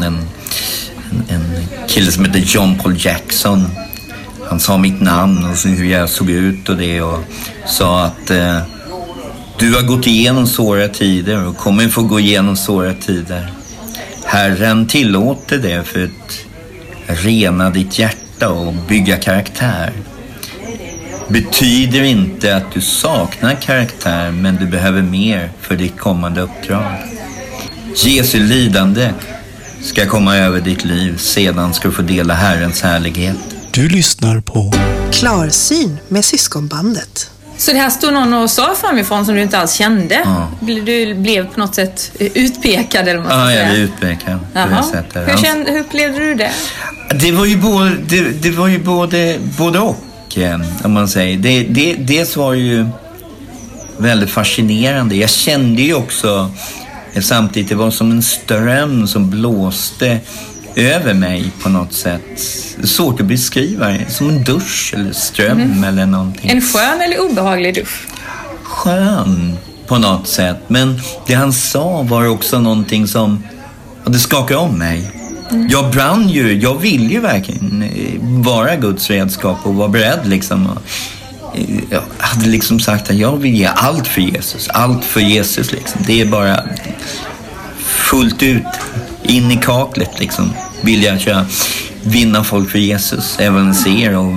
han en kille som heter John Paul Jackson. Han sa mitt namn och så hur jag såg ut och det, och sa att du har gått igenom svåra tider och kommer få gå igenom svåra tider. Herren tillåter det för att rena ditt hjärta och bygga karaktär. Betyder inte att du saknar karaktär, men du behöver mer för ditt kommande uppdrag. Jesu lidande ska komma över ditt liv, sedan ska du få dela Herrens härlighet. Du lyssnar på Klarsyn med Syskonbandet. Så det här stod någon och sa framifrån som du inte alls kände? Ja. Du blev på något sätt utpekad eller vad man ska säga? Ja, jag blev utpekad på det sättet. Hur upplevde du det? Det var ju både och, om man säger. Det var ju väldigt fascinerande. Jag kände ju också samtidigt, det var som en ström som blåste över mig på något sätt. Det är svårt att beskriva, som en dusch eller ström eller någonting. En skön eller obehaglig dusch? Skön på något sätt, men det han sa var också någonting som det skakade om mig. Jag brann ju, jag ville ju verkligen vara Guds redskap och vara beredd liksom. Jag hade liksom sagt att jag vill ge allt för Jesus liksom. Det är bara fullt ut in i kaklet liksom. Vill jag vinna folk för Jesus, evangelisera och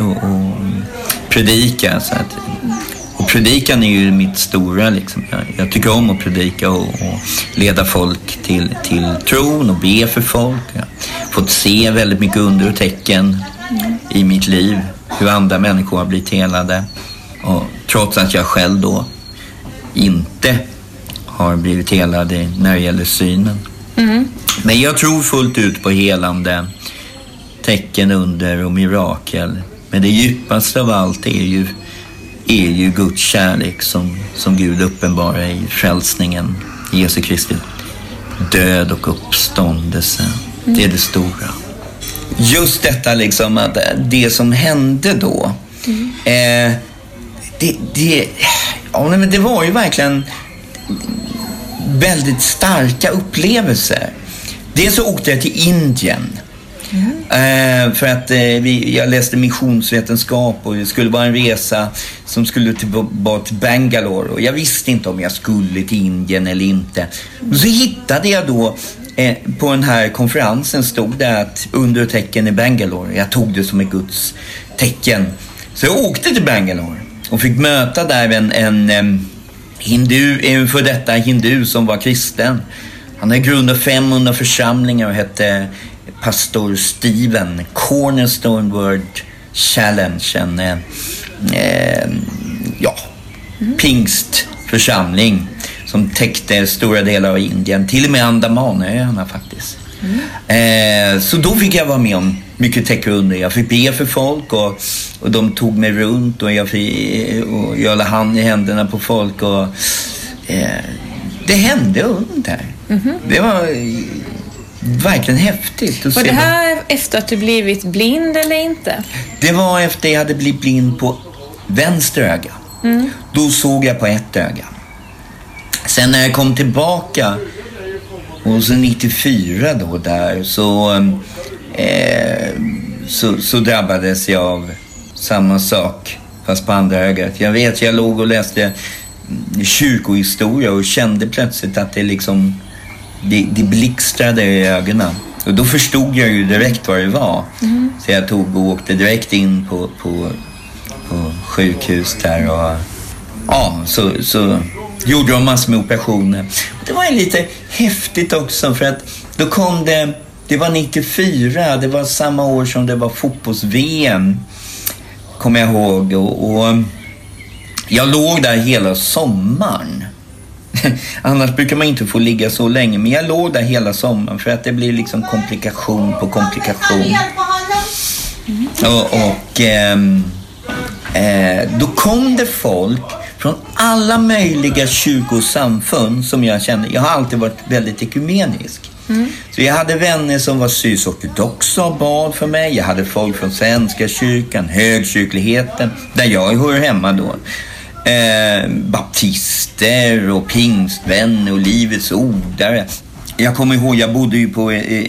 predika så att, och predikan är ju mitt stora liksom. Jag tycker om att predika och leda folk till tron och be för folk. Jag har fått se väldigt mycket under och tecken i mitt liv, hur andra människor har blivit helade, och trots att jag själv då inte har blivit helad när det gäller synen. Men jag tror fullt ut på helande, tecken, under och mirakel. Men det djupaste av allt är ju Guds kärlek som Gud uppenbarar i frälsningen, Jesu Kristi död och uppståndelse. Det är det stora. Just detta liksom, att det som hände då, men det var ju verkligen väldigt starka upplevelser. Dels så åkte jag till Indien. För att jag läste missionsvetenskap och det skulle vara en resa som skulle tillbaka till Bangalore, och jag visste inte om jag skulle till Indien eller inte. Så hittade jag då på den här konferensen, stod det att under tecken i Bangalore. Jag tog det som ett Guds tecken. Så jag åkte till Bangalore och fick möta där en för detta hindu som var kristen. Han har grundat 500 församlingar och hette pastor Steven. Cornerstone Word Challenge, pingstförsamling som täckte stora delar av Indien, till och med Andamanöarna faktiskt. Så då fick jag vara med om mycket täcka under. Jag fick be för folk och de tog mig runt och jag la hand i händerna på folk och det hände under. Det var verkligen häftigt att se. Var det här efter att du blivit blind eller inte? Det var efter jag hade blivit blind på vänster öga. Då såg jag på ett öga. Sen när jag kom tillbaka och så 94 då där så drabbades jag av samma sak fast på andra ögat. Jag vet, jag låg och läste kyrkohistoria och kände plötsligt att det liksom det blixtrade i ögonen. Och då förstod jag ju direkt vad det var. Så jag tog och åkte direkt in på sjukhus där och så gjorde de massor med operationer. Det var lite häftigt också, för att då kom det var 94, det var samma år som det var fotbolls-VM, kommer jag ihåg, och jag låg där hela sommaren. Annars brukar man inte få ligga så länge, men jag låg där hela sommaren för att det blir liksom komplikation på komplikation. Då kom det folk från alla möjliga kyrkosamfund som jag kände. Jag har alltid varit väldigt ekumenisk. Så jag hade vänner som var syrisk-ortodoxa och bad för mig. Jag hade folk från Svenska kyrkan, högkyrkligheten, där jag hör hemma då. Baptister och pingstvänner och livets ordare. Jag kommer ihåg, jag bodde ju på